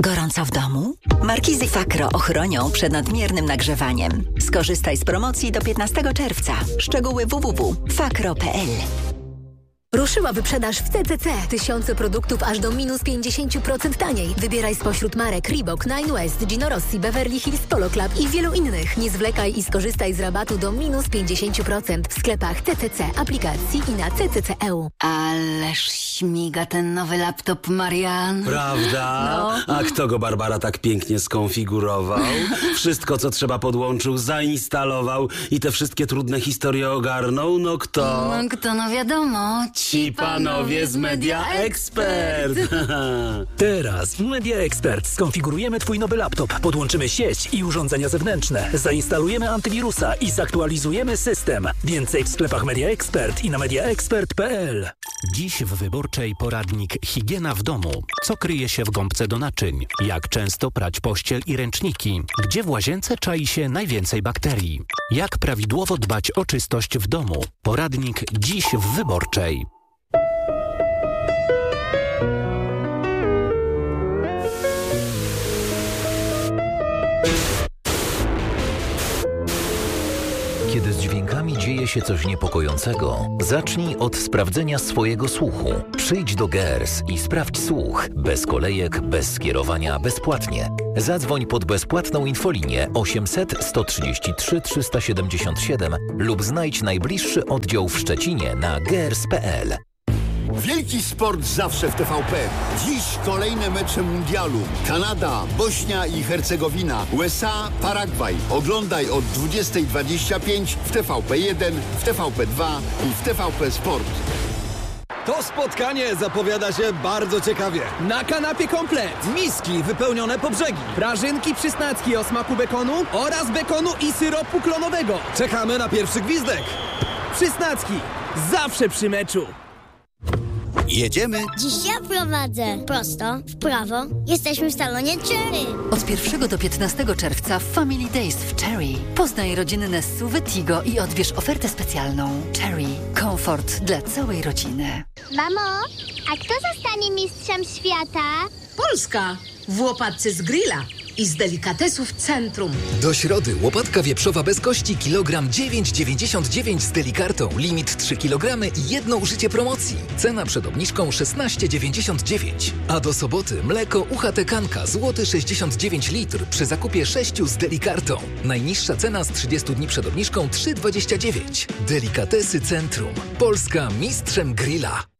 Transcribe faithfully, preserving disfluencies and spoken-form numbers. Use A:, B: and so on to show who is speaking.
A: Gorąco w domu? Markizy Fakro ochronią przed nadmiernym nagrzewaniem. Skorzystaj z promocji do piętnastego czerwca. Szczegóły w w w kropka fakro kropka p l.
B: Ruszyła wyprzedaż w C C C. Tysiące produktów aż do minus pięćdziesiąt procent taniej. Wybieraj spośród marek Reebok, Nine West, Gino Rossi, Beverly Hills Polo Club i wielu innych. Nie zwlekaj i skorzystaj z rabatu do minus pięćdziesiąt procent w sklepach C C C, aplikacji i na C C C kropka e u.
C: Ależ śmiga ten nowy laptop, Marian.
D: Prawda?
C: No.
D: A kto go, Barbara, tak pięknie skonfigurował? Wszystko, co trzeba, podłączył, zainstalował i te wszystkie trudne historie ogarnął? No kto?
C: No kto, no wiadomo.
D: Ci panowie z Media Expert.
E: Teraz w Media Expert skonfigurujemy Twój nowy laptop, podłączymy sieć i urządzenia zewnętrzne, zainstalujemy antywirusa i zaktualizujemy system. Więcej w sklepach Media Expert i na media expert kropka p l.
F: Dziś w Wyborczej poradnik Higiena w domu. Co kryje się w gąbce do naczyń? Jak często prać pościel i ręczniki? Gdzie w łazience czai się najwięcej bakterii? Jak prawidłowo dbać o czystość w domu? Poradnik dziś w Wyborczej.
G: Kiedy z dźwiękami dzieje się coś niepokojącego, zacznij od sprawdzenia swojego słuchu. Przyjdź do Geers i sprawdź słuch. Bez kolejek, bez skierowania, bezpłatnie. Zadzwoń pod bezpłatną infolinię osiemset, sto trzydzieści trzy, trzysta siedemdziesiąt siedem lub znajdź najbliższy oddział w Szczecinie na geers kropka p l.
H: Wielki sport zawsze w T V P. Dziś kolejne mecze mundialu. Kanada, Bośnia i Hercegowina, U S A, Paragwaj. Oglądaj od dwudziestej dwadzieścia pięć w T V P jeden, w T V P dwa i w T V P Sport.
I: To spotkanie zapowiada się bardzo ciekawie. Na kanapie komplet, miski wypełnione po brzegi, prażynki przysnacki o smaku bekonu oraz bekonu i syropu klonowego. Czekamy na pierwszy gwizdek. Przysnacki, zawsze przy meczu.
H: Jedziemy?
J: Dziś ja prowadzę. Prosto, w prawo. Jesteśmy w salonie Cherry.
C: Od pierwszego do piętnastego czerwca w Family Days w Cherry. Poznaj rodzinne S U V Tigo i odbierz ofertę specjalną. Cherry. Komfort dla całej rodziny.
J: Mamo, a kto zostanie mistrzem świata?
K: Polska. W łopatce z grilla i z delikatesów Centrum.
L: Do środy łopatka wieprzowa bez kości kilogram dziewięć dziewięćdziesiąt dziewięć z Delikartą. Limit trzy kilogramy i jedno użycie promocji. Cena przed obniżką szesnaście dziewięćdziesiąt dziewięć. A do soboty mleko U H T Kanka złoty sześćdziesiąt dziewięć litr przy zakupie sześciu z Delikartą. Najniższa cena z trzydziestu dni przed obniżką trzy dwadzieścia dziewięć. Delikatesy Centrum. Polska mistrzem grilla.